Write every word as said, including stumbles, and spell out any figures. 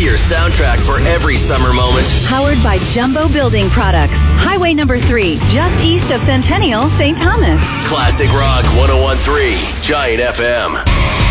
your soundtrack for every summer moment. Powered by Jumbo Building Products. Highway number three, just east of Centennial, Saint Thomas. Classic Rock one oh one point three, Giant F M.